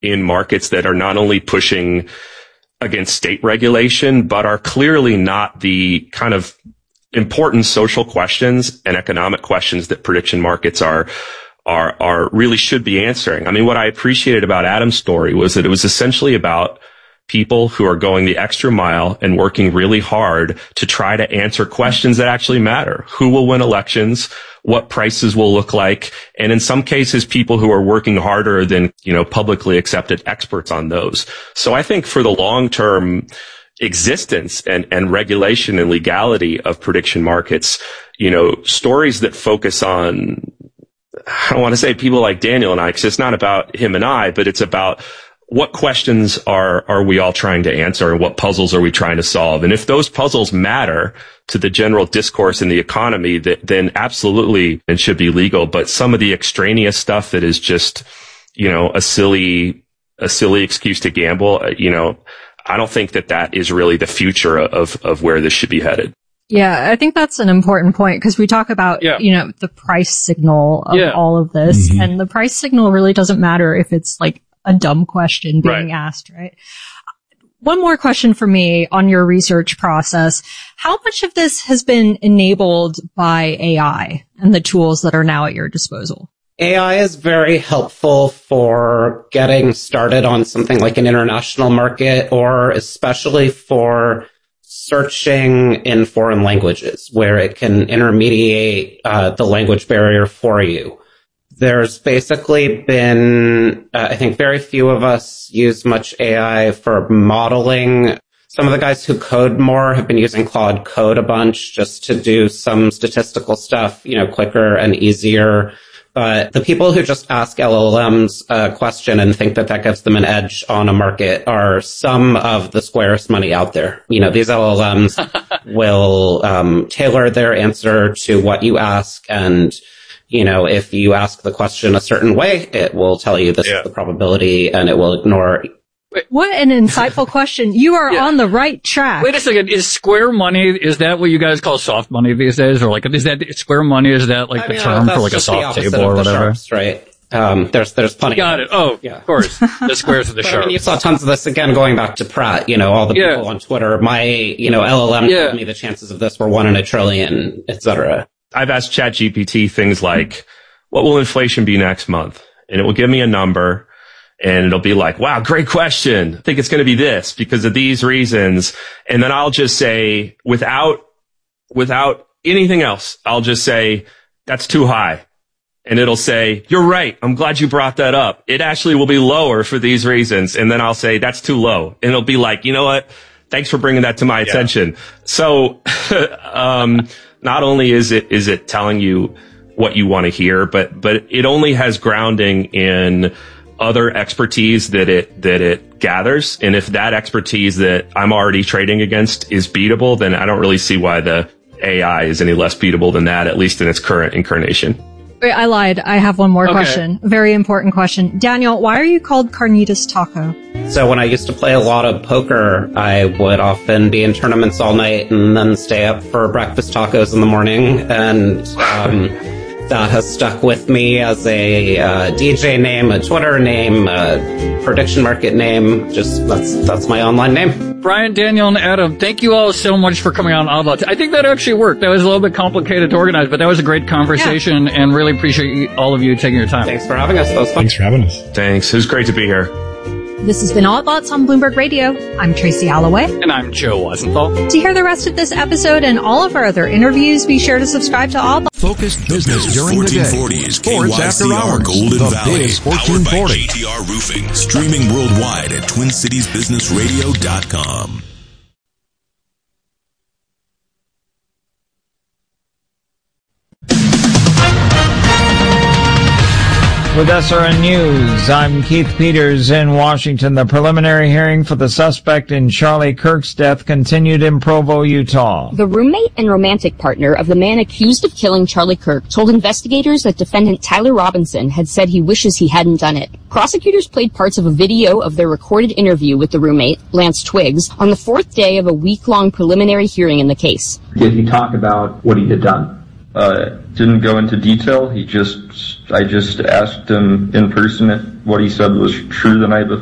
in markets that are not only pushing against state regulation, but are clearly not the kind of important social questions and economic questions that prediction markets are really should be answering. I mean, what I appreciated about Adam's story was that it was essentially about people who are going the extra mile and working really hard to try to answer questions that actually matter. Who will win elections? What prices will look like? And in some cases, people who are working harder than, publicly accepted experts on those. So I think for the long-term existence and regulation and legality of prediction markets, stories that focus on, I don't want to say people like Daniel and I, because it's not about him and I, but it's about what questions are we all trying to answer and what puzzles are we trying to solve? And if those puzzles matter to the general discourse in the economy, then absolutely it should be legal. But some of the extraneous stuff that is just, a silly excuse to gamble, I don't think that is really the future of where this should be headed. Yeah, I think that's an important point because we talk about, the price signal of all of this. Mm-hmm. And the price signal really doesn't matter if it's like a dumb question being asked, right? One more question for me on your research process. How much of this has been enabled by AI and the tools that are now at your disposal? AI is very helpful for getting started on something like an international market, or especially for searching in foreign languages where it can intermediate the language barrier for you. There's basically been, I think very few of us use much AI for modeling. Some of the guys who code more have been using Claude Code a bunch just to do some statistical stuff, quicker and easier. But the people who just ask LLMs a question and think that gives them an edge on a market are some of the squarest money out there. These LLMs will tailor their answer to what you ask, and if you ask the question a certain way, it will tell you this is the probability, and it will ignore. What an insightful question. You are on the right track. Wait a second. Is Square money, is that what you guys call soft money these days? Or like, is that Square money? Is that like the term for like a soft table or whatever? Sharps, right. There's plenty. Got it. Oh, yeah. Of course. The squares are the sharps. You saw tons of this again going back to Pratt, all the people on Twitter. My, LLM told me the chances of this were 1 in a trillion, et cetera. I've asked ChatGPT things like, what will inflation be next month? And it will give me a number, and it'll be like, wow, great question. I think it's going to be this because of these reasons. And then I'll just say, without anything else, I'll just say, that's too high. And it'll say, you're right. I'm glad you brought that up. It actually will be lower for these reasons. And then I'll say, that's too low. And it'll be like, you know what? Thanks for bringing that to my attention. So, not only is it telling you what you want to hear, but it only has grounding in other expertise that it gathers. And if that expertise that I'm already trading against is beatable, then I don't really see why the AI is any less beatable than that, at least in its current incarnation. Wait, I lied. I have one more question. Very important question. Daniel, why are you called Carnitas Taco? So when I used to play a lot of poker, I would often be in tournaments all night and then stay up for breakfast tacos in the morning. And that has stuck with me as a DJ name, a Twitter name, a prediction market name. Just that's my online name. Brian, Daniel, and Adam, thank you all so much for coming on Odd Lots. I think that actually worked. That was a little bit complicated to organize, but that was a great conversation, and really appreciate all of you taking your time. Thanks for having us. That was fun. Thanks for having us. Thanks. It was great to be here. This has been Odd Lots on Bloomberg Radio. I'm Tracy Alloway. And I'm Joe Weisenthal. To hear the rest of this episode and all of our other interviews, be sure to subscribe to Odd Lots. Focused business during the day. Sports after hours. Golden Valley. Powered by JTR Roofing. Streaming worldwide at TwinCitiesBusinessRadio.com. With SRN News, I'm Keith Peters in Washington. The preliminary hearing for the suspect in Charlie Kirk's death continued in Provo, Utah. The roommate and romantic partner of the man accused of killing Charlie Kirk told investigators that defendant Tyler Robinson had said he wishes he hadn't done it. Prosecutors played parts of a video of their recorded interview with the roommate, Lance Twiggs, on the fourth day of a week-long preliminary hearing in the case. Did he talk about what he had done? didn't go into detail. I just asked him in person if what he said was true the night before.